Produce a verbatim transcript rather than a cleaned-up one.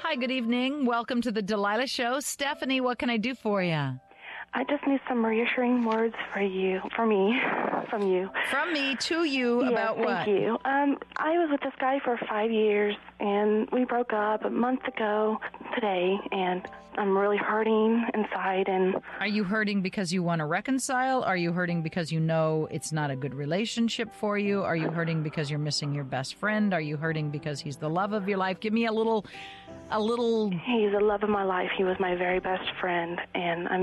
Hi, good evening. Welcome to the Delilah Show. Stephanie, what can I do for you? I just need some reassuring words for you, for me, from you. From me to you yes, about thank what? Thank you. Um, I was with this guy for five years, and we broke up a month ago today, and I'm really hurting inside. And are you hurting because you want to reconcile? Are you hurting because you know it's not a good relationship for you? Are you hurting because you're missing your best friend? Are you hurting because he's the love of your life? Give me a little, a little... He's the love of my life. He was my very best friend, and I'm